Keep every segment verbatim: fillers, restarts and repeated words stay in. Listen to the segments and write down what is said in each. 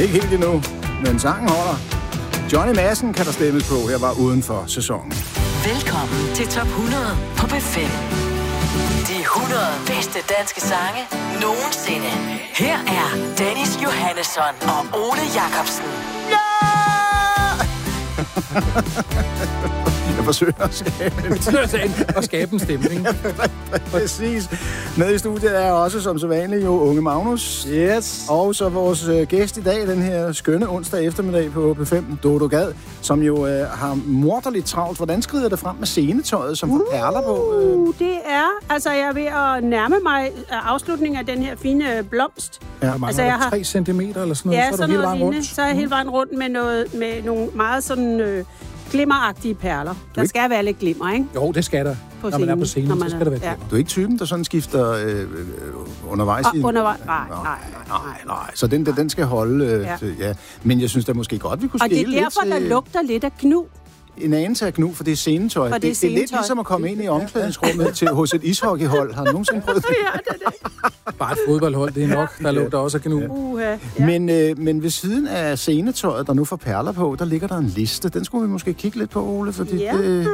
Ikke helt endnu, men sangen holder. Johnny Madsen kan der stemmes på. Her var uden for sæsonen. Velkommen til top hundrede på B fem. De hundrede bedste danske sange nogensinde. Her er Dennis Johannesson og Ole Jacobsen. Ja! Jeg forsøger at skabe en, at skabe en stemning. Præcis. Med i studiet er også som så vanligt jo Unge Magnus. Yes. Og så vores øh, gæst i dag, den her skønne onsdag eftermiddag på B fem, Dodo Gad, som jo øh, har morderligt travlt. Hvordan skrider det frem med scenetøjet, som uh, får perler på? Øh? Det er, altså jeg er ved at nærme mig afslutningen af den her fine blomst. Ja, altså, jeg har tre centimeter eller sådan noget, ja, så er sådan du hele vejen lignende. rundt. Så er jeg hele vejen rundt med, noget, med nogle meget sådan øh, glimmeragtige perler. Der ikke? Skal være lidt glimmer, ikke? Jo, det skal der. På når man er på scenen, så skal der være ja. glimmer. Du er ikke typen, der sådan skifter øh, øh, undervejs? Og, undervejs? Nej, nej, nej, nej, nej. Så den, den skal holde. Øh, ja. Til, ja. Men jeg synes da måske godt, vi kunne skille lidt. Og det er derfor, til... der lugter lidt af knu. En anelse af knu, for det er scenetøj. Det, det, det er lidt ligesom at komme ind i omklædningsrummet til, hos et ishockeyhold. Har du nogensinde prøvet det? Ja, det er det. Bare et fodboldhold, det er nok. Der lugter også af knu. Ja. Uh, ja. men, øh, men ved siden af scenetøjet, der nu får perler på, der ligger der en liste. Den skulle vi måske kigge lidt på, Ole. Fordi ja, det...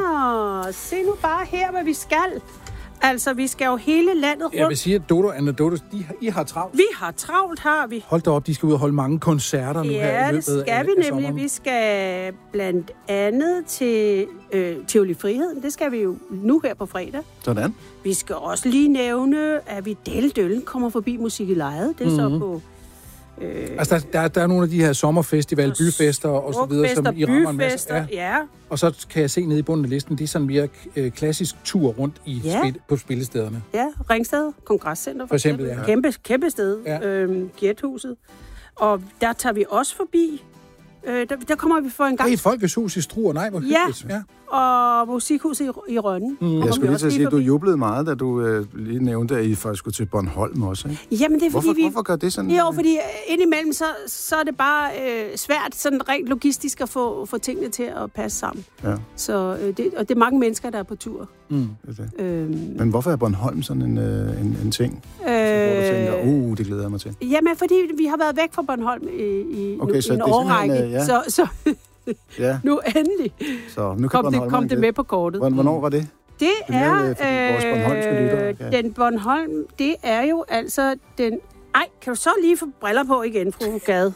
se nu bare her, hvad vi skal. Altså, vi skal jo hele landet rundt. Jeg vil sige, at Dodo og Anna Dodo, de, I har travlt. Vi har travlt, har vi. Hold da op, de skal ud og holde mange koncerter nu ja, her i løbet det skal af, vi af nemlig. sommeren. Vi skal blandt andet til øh, Tivoli Friheden. Det skal vi jo nu her på fredag. Sådan. Vi skal også lige nævne, at vi Delle Døllen kommer forbi Musik i Lejet. Det er mm-hmm. så på... Øh, altså, der, der, der er nogle af de her sommerfestival, byfester og så videre, som I rammer en masse. Ja. ja. Og så kan jeg se nede i bunden af listen, det er sådan mere øh, klassisk tur rundt i ja. spil, på spillestederne. Ja, Ringsted Kongresscenter for, for eksempel. Ja. Kæmpe, kæmpe sted. Ja. Øhm, Gjethuset. Og der tager vi også forbi. Øh, der, der kommer vi for en gang. Hey, Folkets Hus i Struer, nej, hvor hyggeligt. Ja. ja, og Musikhuset i, i Rønne. Mm. Jeg skulle lige til at sige, at du jublede meget, da du øh, lige nævnte, at I faktisk skulle til Bornholm også, ikke? Jamen, det er fordi hvorfor, vi... Hvorfor gør det sådan? Jo, fordi indimellem, så, så er det bare øh, svært, sådan rent logistisk, at få, få tingene til at passe sammen. Ja. Så, øh, det, og det er mange mennesker, der er på tur. Mm. Det er det. Øhm, Men hvorfor er Bornholm sådan en, øh, en, en ting? Øh, hvor du tænker, uh, det glæder jeg mig til. Jamen, fordi vi har været væk fra Bornholm i, i, okay, nu, så i en årrække. Øh, ja. Så... så ja. Nu endelig så, nu kom, det, kom det med på kortet. Hvornår var det? Det, det er, er vores bornholmske lytter. Ja. Den Bornholm, det er jo altså den... Ej, kan du så lige få briller på igen, fru Gade?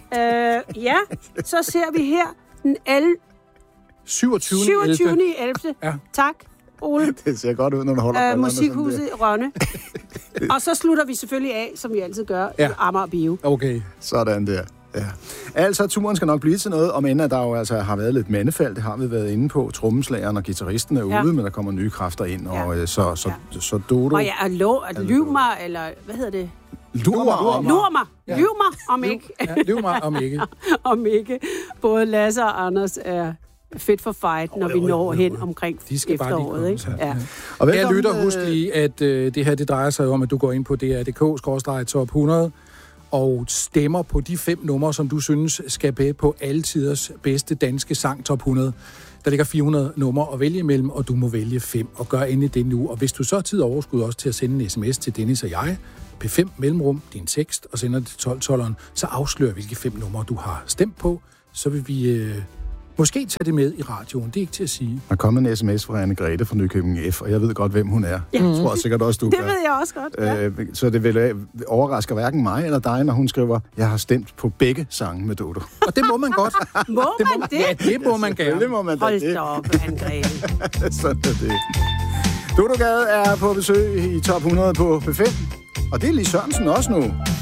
øh, ja, så ser vi her den syvogtyvende ellevte Ja. Tak, Ole. Det ser godt ud, når du holder øh, Musikhuset i Rønne. Og så slutter vi selvfølgelig af, som vi altid gør, ja. i Amager Bio. Okay. Sådan der. Ja. Altså, turen skal nok blive til noget, om end at der jo altså har været lidt mandefald, det har vi været inde på. Trommeslageren og guitaristen er ude, ja. men der kommer nye kræfter ind, og ja. så, så, ja. så Dodo... Og ja, og lo, at lyv mig, eller hvad hedder det? Lur mig om. Lur mig. Ja. Lyv mig om ikke. Ja, lyv mig om ikke. om ikke. Både Lasse og Anders er fedt for fight, når oh, vi når jo, jo, jo. hen omkring de skal efteråret. Ikke? Ja. Ja. Og jeg lytter, husk lige, at øh, det her det drejer sig om, at du går ind på D R punktum d k skråstreg top hundrede og stemmer på de fem numre, som du synes skal med på alle tiders bedste danske sang top hundrede. Der ligger fire hundrede numre at vælge imellem, og du må vælge fem, og gør endelig det nu. Og hvis du så har tid og overskud også til at sende en sms til Dennis og jeg, P fem mellemrum, din tekst, og sender det til tolv tolveren, så afslør, hvilke fem numre du har stemt på, så vil vi øh, måske tage det med i radioen. Det er ikke til at sige. Der er kommet en sms fra Anne Grete fra Nykøbing F, og jeg ved godt, hvem hun er. Ja. Jeg tror sikkert også, du det gør. ved jeg også godt, ja. øh, Så det vil overrasker hverken mig eller dig, når hun skriver, jeg har stemt på begge sange med Dodo. Og det må man godt. Må det man må, det? Ja, det må man gerne. Det må man da. Hold da op, Anne Grete. Sådan er det. Dodo Gade er på besøg i top hundrede på P fem, og det er Lis Sørensen også nu.